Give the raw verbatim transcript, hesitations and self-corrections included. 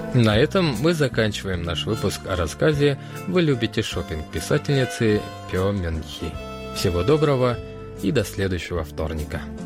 На этом мы заканчиваем наш выпуск о рассказе «Вы любите шопинг» писательницы Пё Мён Хи. Всего доброго и до следующего вторника.